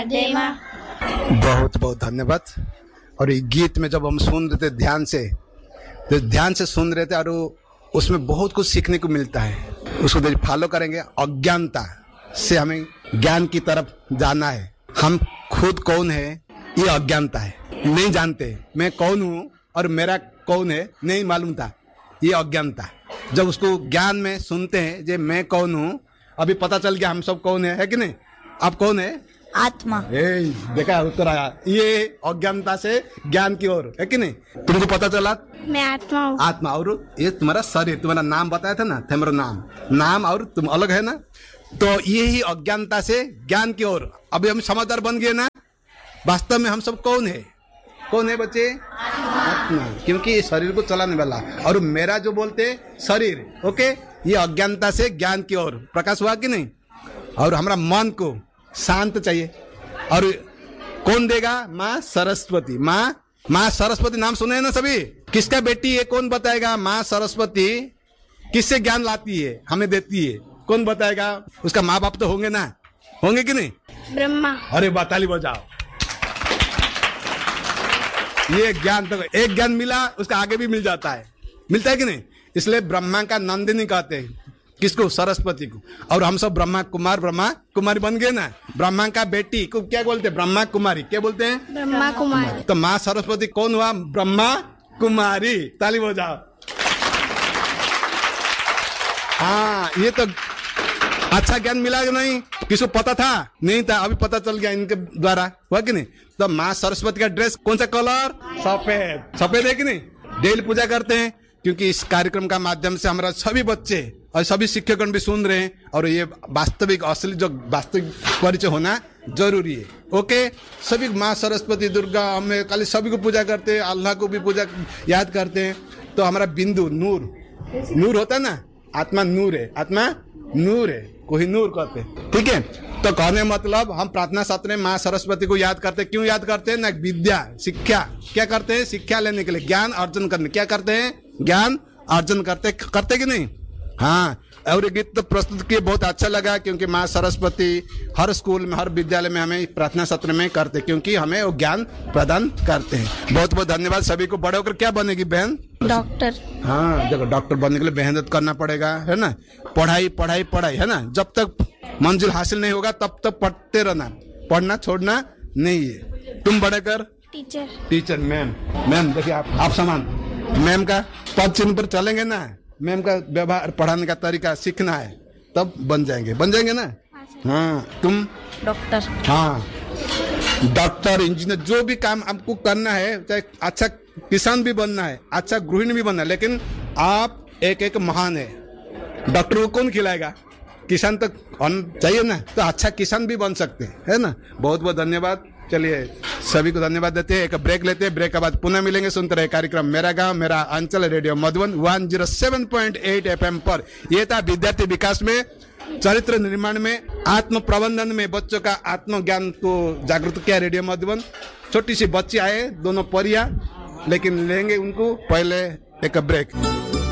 जय माँ। बहुत बहुत धन्यवाद। और ये गीत में जब हम सुन रहे थे ध्यान से, तो ध्यान से सुन रहे थे और उसमें बहुत कुछ सीखने को मिलता है। उसको फॉलो करेंगे। अज्ञानता से हमें ज्ञान की तरफ जाना है। हम खुद कौन है ये अज्ञानता है, नहीं जानते। मैं कौन हूँ और मेरा कौन है नहीं मालूम था, ये अज्ञानता। जब उसको ज्ञान में सुनते हैं जे मैं कौन हूँ, अभी पता चल गया हम सब कौन है कि नहीं। आप कौन है? आत्मा। देखा उत्तर आया। ये अज्ञानता से ज्ञान की ओर है कि नहीं। तुमको पता चला मैं आत्मा हूँ। आत्मा। और ये तुम्हारा शरीर, तुम्हारा नाम बताया था ना, तुम्हारा नाम और तुम अलग है ना। तो ये ही अज्ञानता से ज्ञान की ओर। अभी हम समझदार बन गए ना। वास्तव में हम सब कौन है? कौन है बच्चे? आत्मा। क्योंकि ये शरीर को चलाने वाला और मेरा जो बोलते शरीर। ओके, ये अज्ञानता से ज्ञान की ओर प्रकाश हुआ कि नहीं। और हमारा मन को शांत चाहिए। और कौन देगा? माँ सरस्वती। माँ सरस्वती नाम सुने हैं ना सभी। किसका बेटी है? कौन बताएगा? माँ सरस्वती किससे ज्ञान लाती है, हमें देती है? कौन बताएगा? उसका माँ बाप तो होंगे ना, होंगे कि नहीं? ब्रह्मा। अरे ताली बजाओ। ये ज्ञान तो एक ज्ञान मिला, उसका आगे भी मिल जाता है। मिलता है कि नहीं। इसलिए ब्रह्मा का नंदिनी कहते हैं किसको? सरस्वती को। और हम सब ब्रह्मा कुमारी बन गए ना। ब्रह्मा का बेटी को क्या बोलते हैं? ब्रह्मा कुमारी। क्या बोलते हैं? ब्रह्मा कुमारी। तो माँ सरस्वती कौन हुआ? ब्रह्मा कुमारी। ताली बजाओ। हाँ, ये तो अच्छा ज्ञान मिला कि नहीं? किसको पता था? नहीं था, अभी पता चल गया इनके द्वारा, हुआ कि नहीं। तो माँ सरस्वती का ड्रेस कौन सा कलर? सफेद। सफेद है कि नहीं। डेली पूजा करते हैं क्योंकि इस कार्यक्रम का माध्यम से हमारा सभी बच्चे और सभी शिक्षकगण भी सुन रहे हैं। और ये वास्तविक असली जो वास्तविक परिचय होना जरूरी है। ओके, सभी माँ सरस्वती, दुर्गा, हमें काली सभी को पूजा करते हैं। अल्लाह को भी पूजा याद करते हैं। तो हमारा बिंदु नूर होता है ना। आत्मा नूर है, आत्मा नूर है, कोई नूर कहते। ठीक है। तो कहने मतलब हम प्रार्थना सत्र में माँ सरस्वती को याद करते। क्यों याद करते हैं ना? विद्या, शिक्षा। क्या करते हैं? शिक्षा लेने के लिए, ज्ञान अर्जन करने। क्या करते हैं? ज्ञान अर्जन करते कि नहीं। हाँ, और गीत तो प्रस्तुत किए, बहुत अच्छा लगा। क्योंकि माँ सरस्वती हर स्कूल में, हर विद्यालय में हमें प्रार्थना सत्र में करते, क्योंकि हमें वो ज्ञान प्रदान करते हैं। बहुत बहुत धन्यवाद सभी को। बड़े होकर क्या बनेगी बहन? डॉक्टर। हाँ, देखो डॉक्टर बनने के लिए मेहनत करना पड़ेगा, है ना। पढ़ाई है ना। जब तक मंजिल हासिल नहीं होगा तब तक पढ़ते रहना, पढ़ना छोड़ना नहीं है। तुम बड़े कर टीचर, मैम। देखिए आप समान मैम का पद चिन्ह पर चलेंगे ना। मैम का व्यवहार, पढ़ाने का तरीका सीखना है, तब बन जाएंगे ना। हाँ, तुम डॉक्टर। हाँ, डॉक्टर, इंजीनियर, जो भी काम आपको करना है, चाहे अच्छा किसान भी बनना है, अच्छा गृहिणी भी बनना है, लेकिन आप एक महान है। डॉक्टर को कौन खिलाएगा? किसान तक चाहिए ना। तो अच्छा किसान भी बन सकते हैं, है ना। बहुत बहुत धन्यवाद। चलिए सभी को धन्यवाद देते हैं। एक ब्रेक लेते हैं। ब्रेक के बाद पुनः मिलेंगे। सुनते रहे कार्यक्रम मेरा गांव मेरा अंचल, रेडियो मधुबन 107.8 FM पर। यह था विद्यार्थी विकास में, चरित्र निर्माण में, आत्म प्रबंधन में बच्चों का आत्मज्ञान को जागृत किया रेडियो मधुबन। छोटी सी बच्ची आए, दोनों परियां, लेकिन लेंगे उनको पहले एक ब्रेक।